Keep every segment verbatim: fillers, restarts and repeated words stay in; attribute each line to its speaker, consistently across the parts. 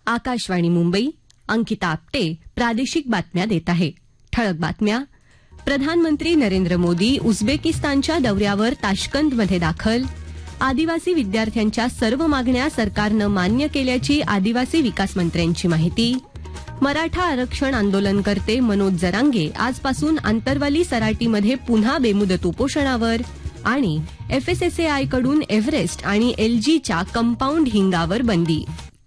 Speaker 1: आकाशवाणी मुंबई. अंकिता आपटे प्रादेशिक बातम्या देत आहे. ठळक बातम्या. प्रधानमंत्री नरेंद्र मोदी उझबेकिस्तानच्या दौऱ्यावर ताश्कंदमध्ये दाखल. आदिवासी विद्यार्थ्यांच्या सर्व मागण्या सरकारनं मान्य केल्याची आदिवासी विकास मंत्र्यांची माहिती. मराठा आरक्षण आंदोलनकर्ते मनोज जरांगे आजपासून आंतरवाली सराटीमध्ये पुन्हा बेमुदत उपोषणावर. आणि एफएसएसएआयकडून एव्हरेस्ट आणि एलजीच्या कंपाऊंड हिंगावर बंदी.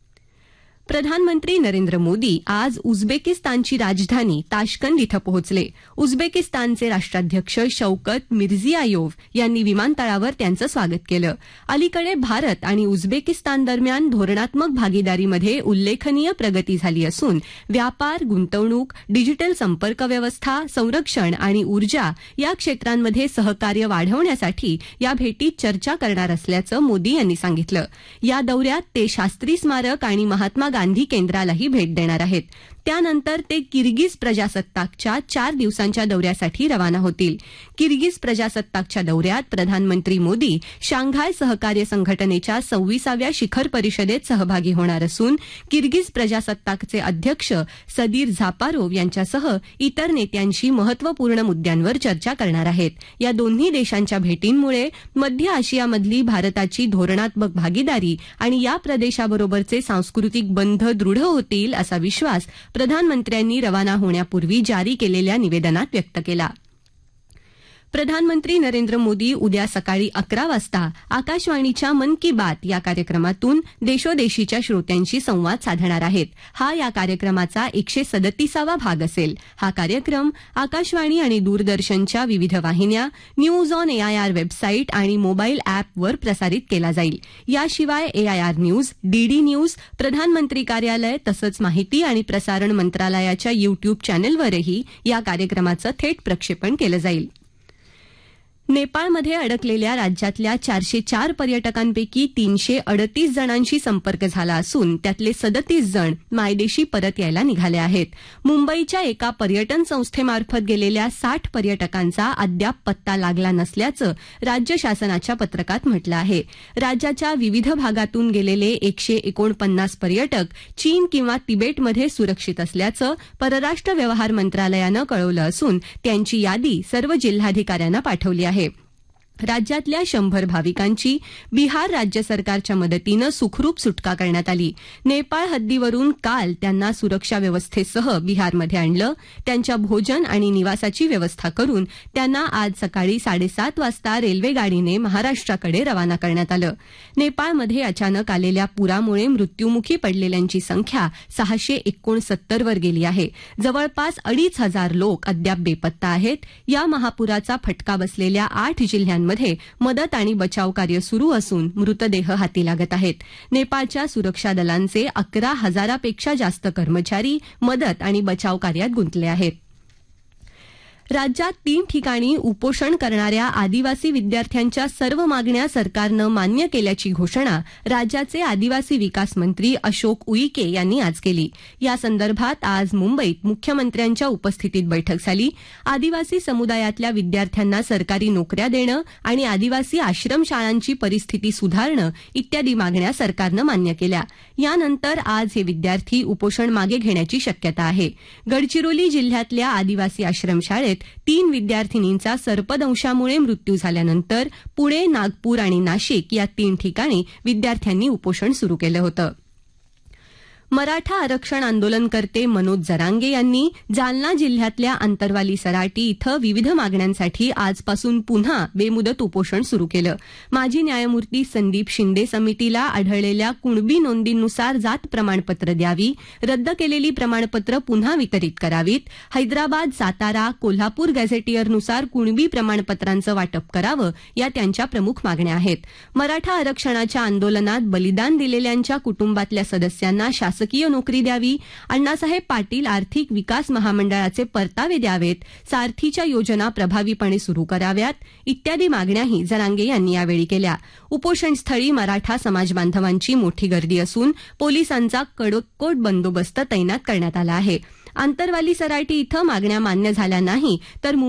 Speaker 1: प्रधानमंत्री नरेंद्र मोदी आज उझबेकिस्तानची राजधानी ताश्कंद इथं पोहोचले. उझबेकिस्तानचे राष्ट्राध्यक्ष शौकत मिर्झियायोव्ह यांनी विमानतळावर त्यांचं स्वागत केलं. अलीकडे भारत आणि उझबेकिस्तान दरम्यान धोरणात्मक भागीदारीमध्ये उल्लेखनीय प्रगती झाली असून व्यापार, गुंतवणूक, डिजिटल संपर्क व्यवस्था, संरक्षण आणि ऊर्जा या क्षेत्रांमध्ये सहकार्य वाढवण्यासाठी या भेटीत चर्चा करणार असल्याचं मोदी यांनी सांगितलं. या दौऱ्यात ते शास्त्री स्मारक आणि महात्मा गांधी केंद्रालाही भेट देणार आहेत. त्यानंतर ते किर्गिज प्रजासत्ताकच्या चार दिवसांच्या दौऱ्यासाठी रवाना होतील. किर्गिज प्रजासत्ताकच्या दौऱ्यात प्रधानमंत्री मोदी शांघाय सहकार्य संघटनेच्या सव्वीसाव्या शिखर परिषदेत सहभागी होणार असून किर्गिज प्रजासत्ताकचे अध्यक्ष सदीर झापारोव्ह यांच्यासह इतर नेत्यांशी महत्वपूर्ण मुद्द्यांवर चर्चा करणार आहेत. या दोन्ही देशांच्या भेटींमुळे मध्य आशियामधली भारताची धोरणात्मक भागीदारी आणि या प्रदेशाबरोबरचे सांस्कृतिक बंध दृढ होतील असा विश्वास प्रधानमंत्र्यांनी रवाना होण्यापूर्वी जारी केलेल्या निवेदनात व्यक्त केला. प्रधानमंत्री नरेंद्र मोदी उद्या सकाळी अकरा वाजता आकाशवाणीच्या मन की बात या कार्यक्रमातून देशोदेशीच्या श्रोत्यांशी संवाद साधणार आहेत. हा या कार्यक्रमाचा एकशे सदतीसावा भाग असेल. हा कार्यक्रम आकाशवाणी आणि दूरदर्शनच्या विविध वाहिन्या, न्यूज ऑन एआयआर वेबसाईट आणि मोबाईल अॅपवर प्रसारित केला जाईल. याशिवाय एआयआर न्यूज, डीडी न्यूज, प्रधानमंत्री कार्यालय तसंच माहिती आणि प्रसारण मंत्रालयाच्या युट्यूब चॅनलवरही या कार्यक्रमाचं थेट प्रक्षेपण केलं जाईल. नेपाळमध्ये अडकलेल्या राज्यातल्या चारशे चार पर्यटकांपैकी तीनशे अडतीस जणांशी संपर्क झाला असून त्यातले सदतीस जण मायदेशी परत यायला निघाले आहेत. मुंबईच्या एका पर्यटन संस्थेमार्फत गेलेल्या साठ पर्यटकांचा अद्याप पत्ता लागला नसल्याचं राज्य शासनाच्या पत्रकात म्हटलं आहे. राज्याच्या विविध भागातून गेलेले एकशे एकोणपन्नास पर्यटक चीन किंवा तिबेटमध्ये सुरक्षित असल्याचं परराष्ट्र व्यवहार मंत्रालयानं कळवलं असून त्यांची यादी सर्व जिल्हाधिकाऱ्यांना पाठवली आहे. राज्यातल्या शंभर भाविकांची बिहार राज्य सरकारच्या मदतीनं सुखरूप सुटका करण्यात आली. नेपाळ हद्दीवरून काल त्यांना सुरक्षा व्यवस्थेसह बिहारमध्ये आणलं. त्यांच्या भोजन आणि निवासाची व्यवस्था करून त्यांना आज सकाळी साडेसात वाजता रेल्वेगाडीने महाराष्ट्राकडे रवाना करण्यात आलं. नेपाळमध्ये अचानक आलेल्या पुरामुळे मृत्यूमुखी पडलेल्यांची संख्या सहाशे एकोणसत्तर वर गेली आहे. जवळपास अडीच हजार लोक अद्याप बेपत्ता आहेत. या महापुराचा फटका बसलेल्या आठ जिल्ह्यांमध्ये मध्ये मदत आणि बचाव कार्य सुरू असून मृतदेह हाती लागत आहेत. नेपाळच्या सुरक्षा दलांचे अकरा हजारापेक्षा जास्त कर्मचारी मदत आणि बचाव कार्यात गुंतले आहेत. राज्यात तीन ठिकाणी उपोषण करणाऱ्या आदिवासी विद्यार्थ्यांच्या सर्व मागण्या सरकारनं मान्य केल्याची घोषणा राज्याचे आदिवासी विकास मंत्री अशोक उईके यांनी आज केली. या संदर्भात आज मुंबईत मुख्यमंत्र्यांच्या उपस्थितीत बैठक झाली. आदिवासी समुदायातल्या विद्यार्थ्यांना सरकारी नोकऱ्या देणं आणि आदिवासी आश्रमशाळांची परिस्थिती सुधारणं इत्यादी मागण्या सरकारनं मान्य केल्या. यानंतर आज हे विद्यार्थी उपोषण मागे घेण्याची शक्यता आहे. गडचिरोली जिल्ह्यातल्या आदिवासी आश्रमशाळेत तीन विद्यार्थिनींचा सर्पदंशामुळे मृत्यू झाल्यानंतर पुणे, नागपूर आणि नाशिक या तीन ठिकाणी विद्यार्थ्यांनी उपोषण सुरू केलं होतं. मराठा आरक्षण आंदोलनकर्ते मनोज जरांगे यांनी जालना जिल्ह्यातल्या आंतरवाली सराटी इथं विविध मागण्यांसाठी आजपासून पुन्हा बेमुदत उपोषण सुरू केलं. माजी न्यायमूर्ती संदीप शिंदे समितीला आढळलेल्या कुणबी नोंदींनुसार जात प्रमाणपत्र द्यावी, रद्द केलेली प्रमाणपत्र पुन्हा वितरित करावीत, हैदराबाद, सातारा, कोल्हापूर गॅझेटियरनुसार कुणबी प्रमाणपत्रांचं वाटप करावं या त्यांच्या प्रमुख मागण्या आहेत. मराठा आरक्षणाच्या आंदोलनात बलिदान दिलेल्यांच्या कुटुंबातल्या सदस्यांना शासन शासकीय नोकरी द्यावी, अण्णासाहेब पाटील आर्थिक विकास महामंडळाचे परतावे द्यावेत, सारथीच्या योजना प्रभावीपणे सुरू कराव्यात इत्यादी मागण्याही जरांगे यांनी यावेळी केल्या. उपोषणस्थळी मराठा समाजबांधवांची मोठी गर्दी असून पोलिसांचा कडककोट बंदोबस्त तैनात करण्यात आला आहे. आंतरवाली सराटी इथं मागण्या मान्य झाल्या नाही तर